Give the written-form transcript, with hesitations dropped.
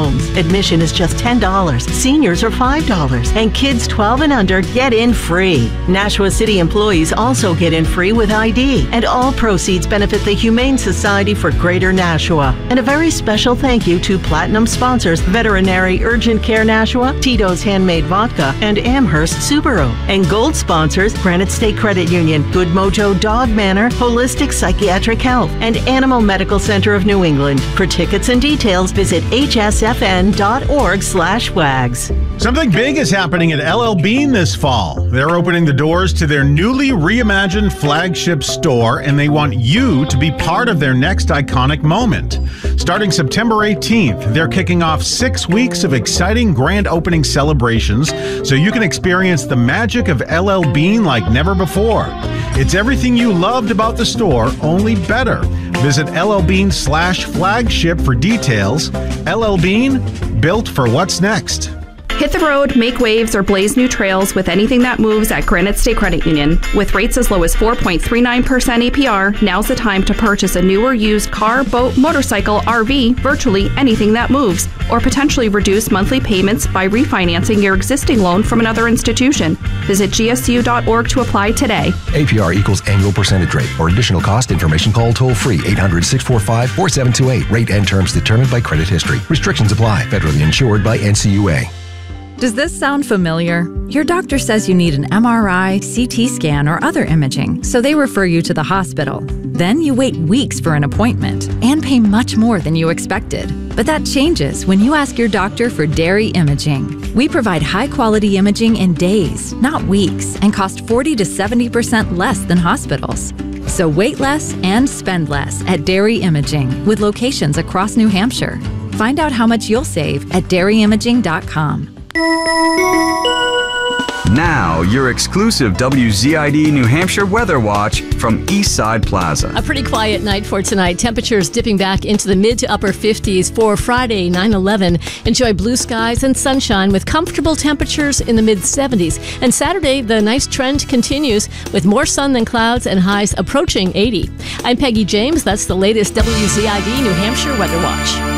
homes. Admission is just $10. Seniors are $5. And kids 12 and under get in free. Nashua City employees also get in free with ID. And all proceeds benefit the Humane Society for Greater Nashua. And a very special thank you to Platinum sponsors Veterinary Urgent Care Nashua, Tito's Handmade Vodka, and Amherst Subaru. And gold sponsors Granite State Credit Union, Good Mojo Dog Manor, Holistic Psychiatric Health, and Animal Medical Center of New England. For tickets and details, visit hsfn.org/wags. Something big is happening at LL Bean this fall. They're opening the doors to their newly reimagined flagship store, and they want you to be part of their next iconic moment. Starting September 18th, they're kicking off 6 weeks of exciting grand opening celebrations so you can experience the magic of LL Bean like never before. It's everything you loved about the store, only better. Visit LLBean/flagship for details. LL Bean, built for what's next. Hit the road, make waves, or blaze new trails with anything that moves at Granite State Credit Union. With rates as low as 4.39% APR, now's the time to purchase a new or used car, boat, motorcycle, RV, virtually anything that moves, or potentially reduce monthly payments by refinancing your existing loan from another institution. Visit gsu.org to apply today. APR equals annual percentage rate. For additional cost information, call toll-free 800-645-4728. Rate and terms determined by credit history. Restrictions apply. Federally insured by NCUA. Does this sound familiar? Your doctor says you need an MRI, CT scan, or other imaging, so they refer you to the hospital. Then you wait weeks for an appointment and pay much more than you expected. But that changes when you ask your doctor for Dairy Imaging. We provide high-quality imaging in days, not weeks, and cost 40 to 70% less than hospitals. So wait less and spend less at Dairy Imaging, with locations across New Hampshire. Find out how much you'll save at dairyimaging.com. Now, your exclusive WZID New Hampshire Weather Watch from Eastside Plaza. A pretty quiet night for tonight. Temperatures dipping back into the mid to upper 50s for Friday, 9/11. Enjoy blue skies and sunshine with comfortable temperatures in the mid 70s. And Saturday, the nice trend continues with more sun than clouds and highs approaching 80. I'm Peggy James. That's the latest WZID New Hampshire Weather Watch.